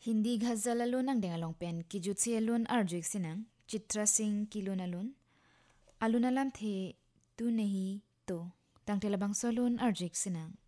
Hindi ghazal alun ang dengalong pen kijutsi alun arjuik sinang Chitra Singh kilun alun alam the tu nahi to tang telabang solun arjuik sinang